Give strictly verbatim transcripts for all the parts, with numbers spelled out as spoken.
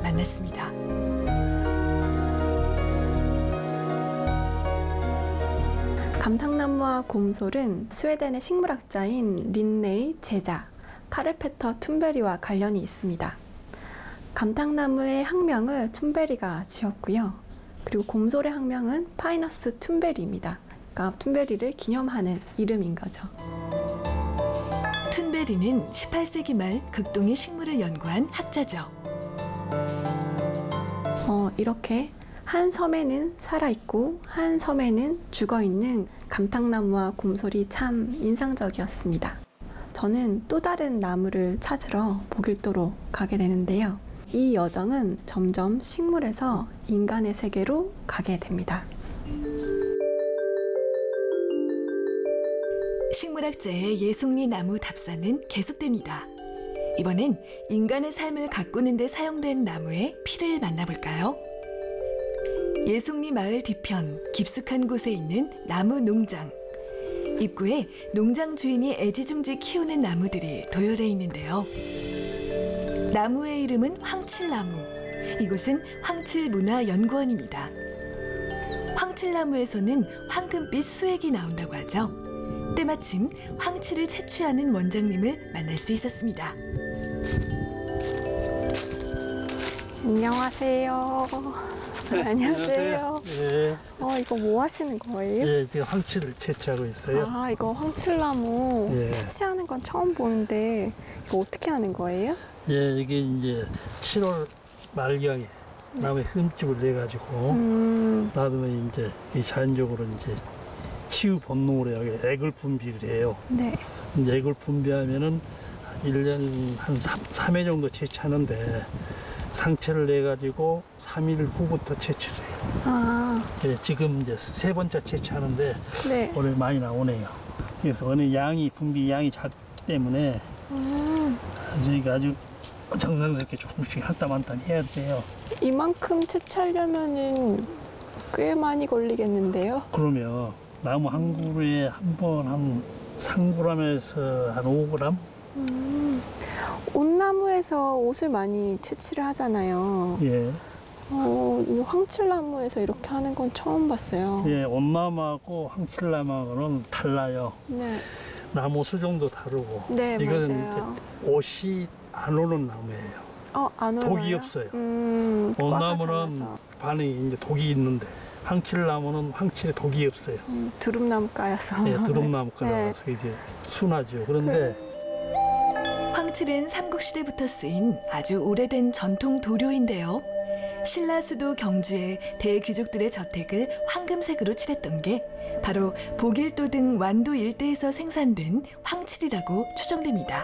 만났습니다. 감탕나무와 곰솔은 스웨덴의 식물학자인 린네이 제자 카를페터 툰베리와 관련이 있습니다. 감탕나무의 학명을 툰베리가 지었고요. 그리고 곰솔의 학명은 파이너스 툰베리입니다. 그러니까 툰베리를 기념하는 이름인 거죠. 툰베리는 십팔 세기 말 극동의 식물을 연구한 학자죠. 어, 이렇게 한 섬에는 살아있고 한 섬에는 죽어있는 감탕나무와 곰솔이 참 인상적이었습니다. 저는 또 다른 나무를 찾으러 보길도로 가게 되는데요. 이 여정은 점점 식물에서 인간의 세계로 가게 됩니다. 식물학자의 예송리 나무 답사는 계속됩니다. 이번엔 인간의 삶을 가꾸는 데 사용된 나무의 피를 만나볼까요? 예송리 마을 뒤편 깊숙한 곳에 있는 나무 농장. 입구에 농장 주인이 애지중지 키우는 나무들이 도열해 있는데요. 나무의 이름은 황칠나무. 이곳은 황칠문화연구원입니다. 황칠나무에서는 황금빛 수액이 나온다고 하죠. 때마침 황칠을 채취하는 원장님을 만날 수 있었습니다. 안녕하세요. 안녕하세요. 예, 어, 이거 뭐 하시는 거예요? 예, 지금 황치를 채취하고 있어요. 아, 이거 황칠나무 예. 채취하는 건 처음 보는데 이거 어떻게 하는 거예요? 예, 이게 이제 칠월 말경에 나무에 흠집을 내 가지고 음, 놔두면 이제 이 자연적으로 이제 치유 본능으로 여기 액을 분비를 해요. 네. 이제 액을 분비하면은 일 년 한 삼 회 정도 채취하는데 상체를 내 가지고 삼 일 후부터 채취를 해요. 아, 예, 지금 이제 세 번째 채취하는데 네. 오늘 많이 나오네요. 그래서 어느 양이 분비 양이 작기 때문에 음, 저희가 아주 정성스럽게 조금씩 한 땀 한 땀 해야 돼요. 이만큼 채취하려면은 꽤 많이 걸리겠는데요? 그러면 나무 한 그루에 한 번 한 삼 그램에서 한 오 그램? 음, 온나무에서 옷을 많이 채취를 하잖아요. 예. 어, 이 황칠나무에서 이렇게 하는 건 처음 봤어요. 예, 온나무하고 황칠나무하고는 달라요. 네. 나무 수종도 다르고. 네, 이거는 맞아요. 이제 옷이 안 오는 나무예요. 어, 안 올라요? 독이 없어요. 음, 과가 온나무는 달라서. 반응이 이제 독이 있는데 황칠나무는 황칠에 독이 없어요. 음, 두릅나무가여서. 예, 두릅나무가 네. 나와서 이제 순하죠. 그런데 황칠은 삼국시대부터 쓰인 아주 오래된 전통 도료인데요. 신라수도 경주의 대귀족들의 저택을 황금색으로 칠했던 게 바로 보길도 등 완도 일대에서 생산된 황칠이라고 추정됩니다.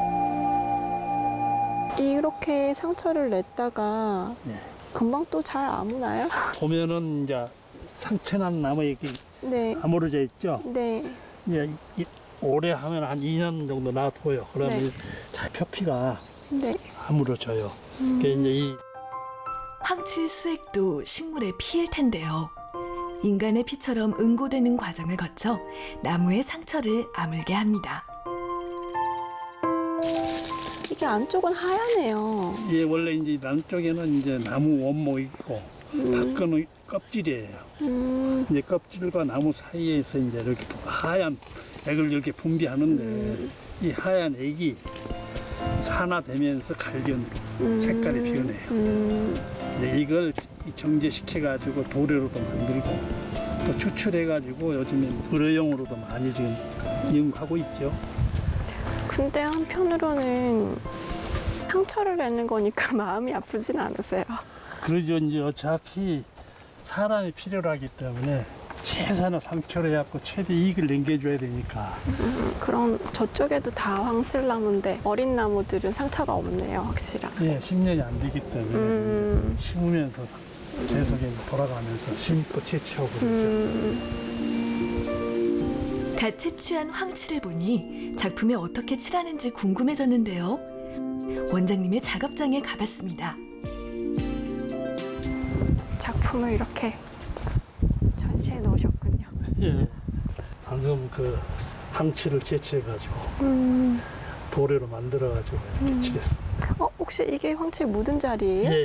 이렇게 상처를 냈다가 예. 금방 또 잘 아무나요? 보면은 이제 상처난 나무 이렇게 네. 아무러져 있죠. 네. 이제 이- 오래 하면 한 이 년 정도 놔둬요. 그러면 네. 잘 표피가 네. 아무러져요. 음. 그게 이제 이 황칠 수액도 식물의 피일 텐데요. 인간의 피처럼 응고되는 과정을 거쳐 나무의 상처를 아물게 합니다. 이게 안쪽은 하얗네요. 예, 원래 이제 남쪽에는 이제 나무 원목이 있고 음. 밖은 껍질이에요. 음. 이제 껍질과 나무 사이에서 이제 이렇게 하얀 액을 이렇게 분비하는데 음. 이 하얀 액이 산화되면서 갈변으로 음. 색깔이 변해요. 음. 이제 이걸 정제시켜 가지고 도료로도 만들고 또 추출해 가지고 요즘엔 의료용으로도 많이 지금 이용하고 있죠. 근데 한편으로는 상처를 내는 거니까 마음이 아프진 않으세요? 그러죠. 이제 어차피 사람이 필요로 하기 때문에 최선의 상처를 해갖고 최대 이익을 남겨줘야 되니까. 음, 그럼 저쪽에도 다 황칠나무인데 어린 나무들은 상처가 없네요, 확실하게. 예, 십 년이 안 되기 때문에 음. 심으면서 계속 이제 돌아가면서 심고 채취하고 그러죠. 음. 다 채취한 황칠을 보니 작품에 어떻게 칠하는지 궁금해졌는데요. 원장님의 작업장에 가봤습니다. 작품을 이렇게 전시해 놓으셨군요. 예, 방금 그 황칠을 채취해가지고 음. 도료로 만들어가지고 이렇게 칠했습니다. 어, 혹시 이게 황칠 묻은 자리예요? 예,